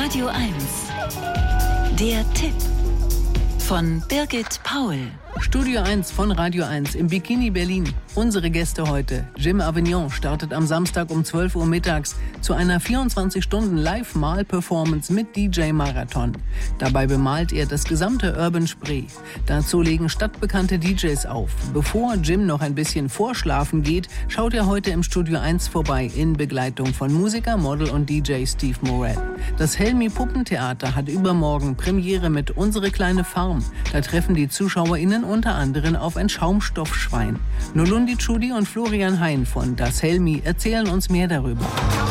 Radio 1. Der Tipp von Birgit Paul. Studio 1 von Radio 1 im Bikini Berlin. Unsere Gäste heute. Jim Avignon startet am Samstag um 12 Uhr mittags zu einer 24-Stunden-Live-Mal-Performance mit DJ-Marathon. Dabei bemalt er das gesamte Urban Spree. Dazu legen stadtbekannte DJs auf. Bevor Jim noch ein bisschen vorschlafen geht, schaut er heute im Studio 1 vorbei in Begleitung von Musiker, Model und DJ Steve Morell. Das Helmi Puppentheater hat übermorgen Premiere mit Unsere kleine Farm. Da treffen die ZuschauerInnen unter anderem auf ein Schaumstoffschwein. Nolundi Tschudi und Florian Hein von Das Helmi erzählen uns mehr darüber.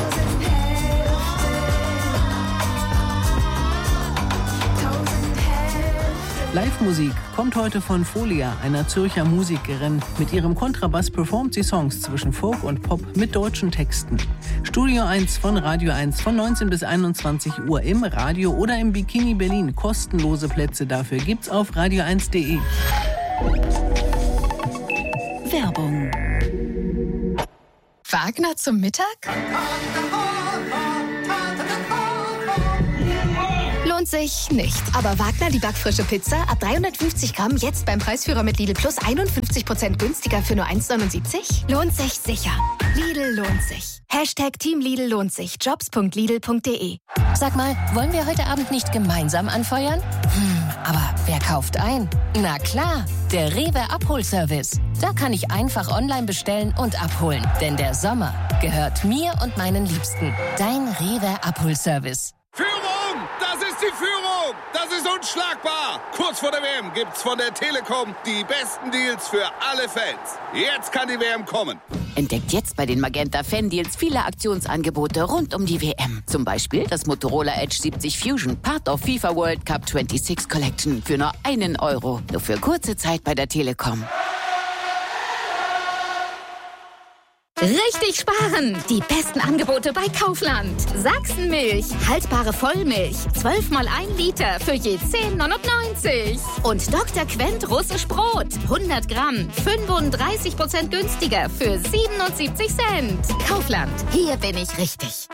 Live-Musik kommt heute von Folia, einer Zürcher Musikerin. Mit ihrem Kontrabass performt sie Songs zwischen Folk und Pop mit deutschen Texten. Studio 1 von Radio 1 von 19 bis 21 Uhr im Radio oder im Bikini Berlin. Kostenlose Plätze dafür gibt's auf radio1.de. Werbung. Wagner zum Mittag? Lohnt sich nicht. Aber Wagner, die backfrische Pizza, ab 350 Gramm, jetzt beim Preisführer mit Lidl Plus 51% günstiger für nur 1,79? Lohnt sich sicher. Lidl lohnt sich. Hashtag Team Lidl lohnt sich. Jobs.lidl.de. Sag mal, wollen wir heute Abend nicht gemeinsam anfeuern? Aber wer kauft ein? Na klar, der Rewe Abholservice. Da kann ich einfach online bestellen und abholen. Denn der Sommer gehört mir und meinen Liebsten. Dein Rewe Abholservice. Führung! Das ist die Führung! Das ist unschlagbar! Kurz vor der WM gibt's von der Telekom die besten Deals für alle Fans. Jetzt kann die WM kommen. Entdeckt jetzt bei den Magenta Fan Deals viele Aktionsangebote rund um die WM. Zum Beispiel das Motorola Edge 70 Fusion, Part of FIFA World Cup 26 Collection für nur €1. Nur für kurze Zeit bei der Telekom. Richtig sparen! Die besten Angebote bei Kaufland. Sachsenmilch, haltbare Vollmilch, 12 mal 1 Liter für je 10,99. Und Dr. Quent russisch Brot, 100 Gramm, 35% günstiger für 77 Cent. Kaufland, hier bin ich richtig.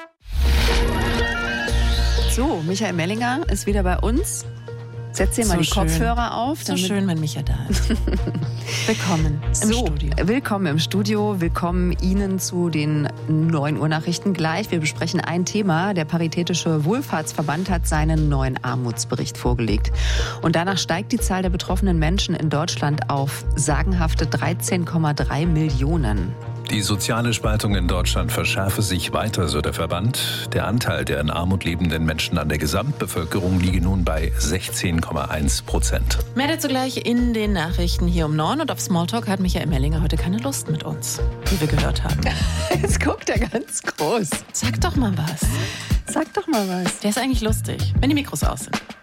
So, Michael Mellinger ist wieder bei uns. Setz dir mal die Kopfhörer auf. So schön, wenn Micha da ist. Willkommen im Studio. Willkommen im Studio. Willkommen Ihnen zu den 9 Uhr Nachrichten gleich. Wir besprechen ein Thema. Der Paritätische Wohlfahrtsverband hat seinen neuen Armutsbericht vorgelegt. Und danach steigt die Zahl der betroffenen Menschen in Deutschland auf sagenhafte 13,3 Millionen. Die soziale Spaltung in Deutschland verschärfe sich weiter, so der Verband. Der Anteil der in Armut lebenden Menschen an der Gesamtbevölkerung liege nun bei 16,1%. Mehr dazu gleich in den Nachrichten hier um 9. Und auf Smalltalk hat Michael Mellinger heute keine Lust mit uns, wie wir gehört haben. Jetzt guckt er ganz groß. Sag doch mal was. Sag doch mal was. Der ist eigentlich lustig, wenn die Mikros aus sind.